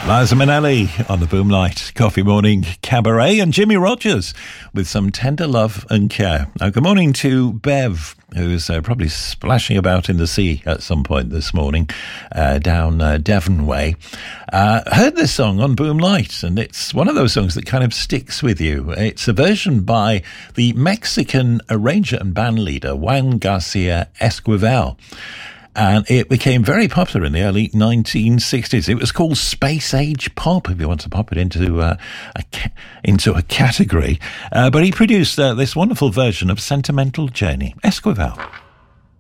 Liza Minnelli on the Boomlight Coffee Morning Cabaret, and Jimmy Rogers with some tender love and care. Now, good morning to Bev, who's probably splashing about in the sea at some point this morning, down Devon way. Heard this song on Boomlight, and it's one of those songs that kind of sticks with you. It's a version by the Mexican arranger and band leader Juan Garcia Esquivel. And it became very popular in the early 1960s. It was called Space Age Pop, if you want to pop it into a category. But he produced this wonderful version of Sentimental Journey. Esquivel.